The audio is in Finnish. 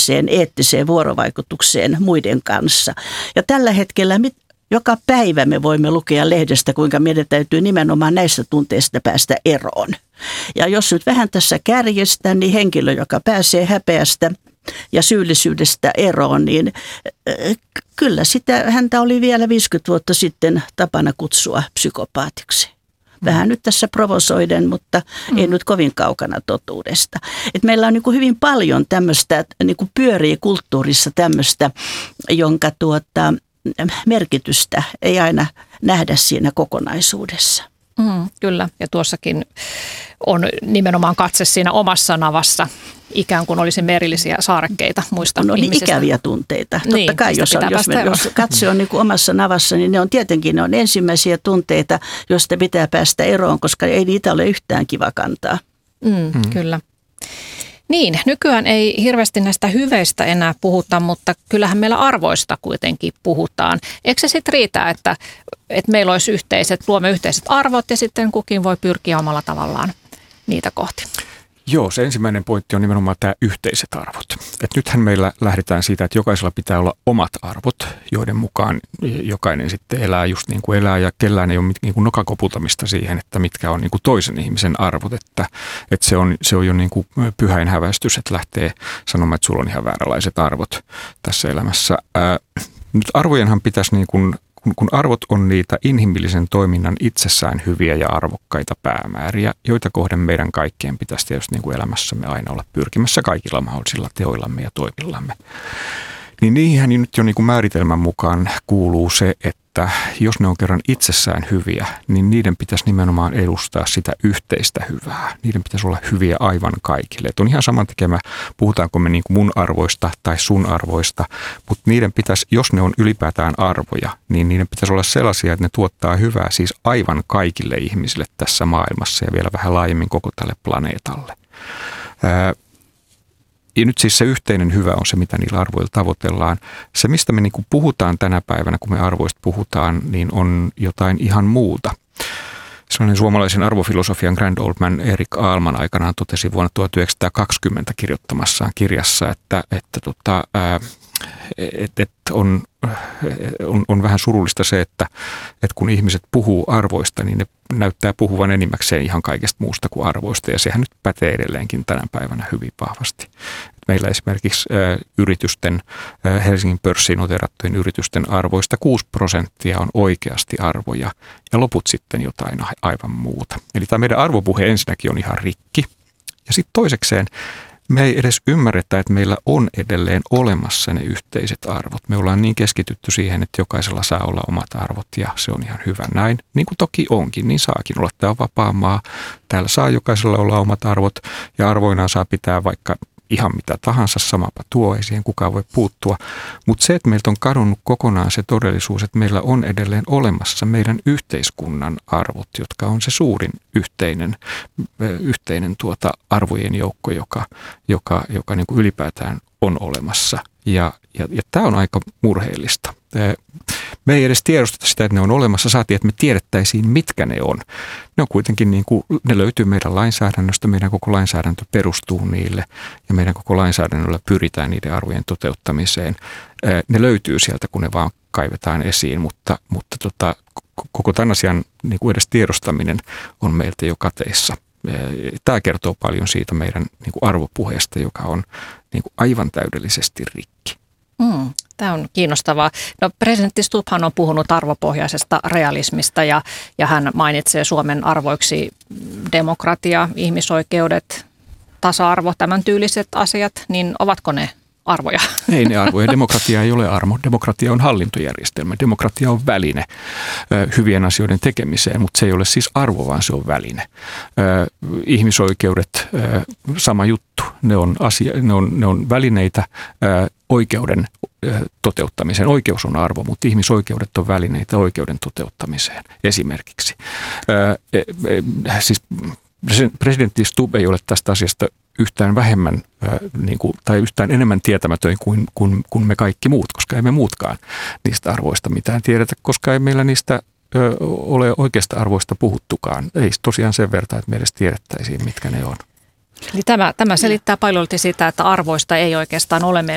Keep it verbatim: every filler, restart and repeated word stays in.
inhimilliseen, eettiseen vuorovaikutukseen muiden kanssa. Ja tällä hetkellä mit, joka päivä me voimme lukea lehdestä, kuinka meidän täytyy nimenomaan näistä tunteista päästä eroon. Ja jos nyt vähän tässä kärjestän, niin henkilö, joka pääsee häpeästä ja syyllisyydestä eroon, niin kyllä sitä häntä oli vielä viisikymmentä vuotta sitten tapana kutsua psykopaatiksi. Vähän nyt tässä provosoiden, mutta mm. ei nyt kovin kaukana totuudesta. Et meillä on niin kuin hyvin paljon tämmöistä, niin kuin pyörii kulttuurissa tämmöistä, jonka tuota, merkitystä ei aina nähdä siinä kokonaisuudessa. Mm, kyllä, ja tuossakin on nimenomaan katse siinä omassa navassa, ikään kuin olisi merillisiä saarekkeita muista no, ihmisistä. Niin ikäviä tunteita. Niin, totta kai, jos, on, jos, me, jos katse on niin kuin omassa navassa, niin ne on tietenkin ne on ensimmäisiä tunteita, joista pitää päästä eroon, koska ei niitä ole yhtään kiva kantaa. Mm, mm. Kyllä. Niin, nykyään ei hirveästi näistä hyveistä enää puhuta, mutta kyllähän meillä arvoista kuitenkin puhutaan. Eikö se sitten riitä, että, että meillä olisi yhteiset, luomme yhteiset arvot ja sitten kukin voi pyrkiä omalla tavallaan niitä kohti? Joo, se ensimmäinen pointti on nimenomaan tämä yhteiset arvot. Et nythän meillä lähdetään siitä, että jokaisella pitää olla omat arvot, joiden mukaan jokainen sitten elää just niin kuin elää ja kellään ei ole niin kuin nokakoputamista siihen, että mitkä on niin kuin toisen ihmisen arvot. Että, että se, on, se on jo niin kuin pyhäin häväistys, että lähtee sanomaan, että sulla on ihan vääränlaiset arvot tässä elämässä. Ää, nyt arvojenhan pitäisi niin kuin kun arvot on niitä inhimillisen toiminnan itsessään hyviä ja arvokkaita päämääriä, joita kohden meidän kaikkien pitäisi tietysti niin kuin elämässämme aina olla pyrkimässä kaikilla mahdollisilla teoillamme ja toimillamme. Niin niihin nyt jo niin kuin määritelmän mukaan kuuluu se, että jos ne on kerran itsessään hyviä, niin niiden pitäisi nimenomaan edustaa sitä yhteistä hyvää. Niiden pitäisi olla hyviä aivan kaikille. Et on ihan saman tekemä, puhutaanko me niin kuin mun arvoista tai sun arvoista, mutta niiden pitäisi, jos ne on ylipäätään arvoja, niin niiden pitäisi olla sellaisia, että ne tuottaa hyvää siis aivan kaikille ihmisille tässä maailmassa ja vielä vähän laajemmin koko tälle planeetalle. Ää, Ja nyt siis se yhteinen hyvä on se, mitä niillä arvoilla tavoitellaan. Se, mistä me niin kuin puhutaan tänä päivänä, kun me arvoista puhutaan, niin on jotain ihan muuta. Sellainen suomalaisen arvofilosofian grand old man Erik Aalman aikanaan totesi vuonna tuhatyhdeksänsataakaksikymmentä kirjoittamassaan kirjassa, että, että, tota, ää, että, että on, on, on vähän surullista se, että, että kun ihmiset puhuu arvoista, niin ne näyttää puhuvan enimmäkseen ihan kaikesta muusta kuin arvoista, ja sehän nyt pätee edelleenkin tänä päivänä hyvin vahvasti. Meillä esimerkiksi ä, yritysten, ä, Helsingin pörssiin noteerattujen yritysten arvoista kuusi prosenttia on oikeasti arvoja, ja loput sitten jotain aivan muuta. Eli tämä meidän arvopuhe ensinnäkin on ihan rikki, ja sitten toisekseen me ei edes ymmärretä, että meillä on edelleen olemassa ne yhteiset arvot. Me ollaan niin keskitytty siihen, että jokaisella saa olla omat arvot ja se on ihan hyvä näin. Niin kuin toki onkin, niin saakin olla. Tämä on vapaa maa. Täällä saa jokaisella olla omat arvot ja arvoinaan saa pitää vaikka ihan mitä tahansa, samapa tuo, ei siihen kukaan voi puuttua. Mutta se, että meiltä on kadonnut kokonaan se todellisuus, että meillä on edelleen olemassa meidän yhteiskunnan arvot, jotka on se suurin yhteinen, yhteinen tuota arvojen joukko, joka, joka, joka niin kuin ylipäätään on olemassa. Ja, ja, ja tämä on aika murheellista. Me ei edes tiedosteta sitä, että ne on olemassa, saatiin, että me tiedettäisiin, mitkä ne on. Ne on kuitenkin, niin kuin, ne löytyy meidän lainsäädännöstä, meidän koko lainsäädäntö perustuu niille ja meidän koko lainsäädännöllä pyritään niiden arvojen toteuttamiseen. Ne löytyy sieltä, kun ne vaan kaivetaan esiin, mutta, mutta tota, koko tämän asian niin kuin edes tiedostaminen on meiltä jo kateissa. Tämä kertoo paljon siitä meidän niin kuin arvopuheesta, joka on niin kuin aivan täydellisesti rikki. Mm, tämä on kiinnostavaa. No, presidentti Stubbhan on puhunut arvopohjaisesta realismista ja, ja hän mainitsee Suomen arvoiksi demokratia, ihmisoikeudet, tasa-arvo, tämän tyyliset asiat, niin ovatko ne arvoja? Ei ne arvoja. Demokratia ei ole arvo. Demokratia on hallintojärjestelmä. Demokratia on väline hyvien asioiden tekemiseen, mutta se ei ole siis arvo, vaan se on väline. Ihmisoikeudet, sama juttu. Ne on, asia, ne on, ne on välineitä oikeuden toteuttamiseen. Oikeus on arvo, mutta ihmisoikeudet on välineitä oikeuden toteuttamiseen esimerkiksi. Siis presidentti Stubb ei ole tästä asiasta yhtään vähemmän niin kuin, tai yhtään enemmän tietämätön kuin, kuin, kuin me kaikki muut, koska emme muutkaan niistä arvoista mitään tiedetä, koska ei meillä niistä ö, ole oikeasta arvoista puhuttukaan. Ei tosiaan sen verran, että me edes tiedettäisiin, mitkä ne on. Eli tämä, tämä selittää paljon sitä, että arvoista ei oikeastaan ole